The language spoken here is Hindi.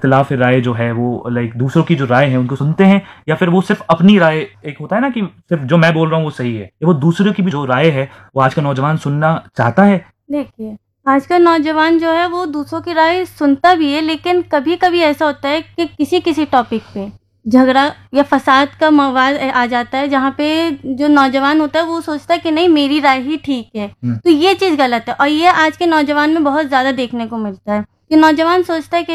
इख्तिलाफ राय जो है वो लाइक दूसरों की जो राय है उनको सुनते हैं, या फिर वो सिर्फ अपनी राय, एक होता है ना कि सिर्फ जो मैं बोल रहा हूँ वो सही है, या वो दूसरों की भी जो राय है वो आज का नौजवान सुनना चाहता है? देखिए, आज का नौजवान जो है वो दूसरों की राय सुनता भी है, लेकिन कभी कभी ऐसा होता है कि किसी किसी टॉपिक पे झगड़ा या फसाद का मवाद आ जाता है, जहाँ पे जो नौजवान होता है वो सोचता है कि नहीं मेरी राय ही ठीक है। तो ये चीज़ गलत है, और ये आज के नौजवान में बहुत ज़्यादा देखने को मिलता है कि नौजवान सोचता है कि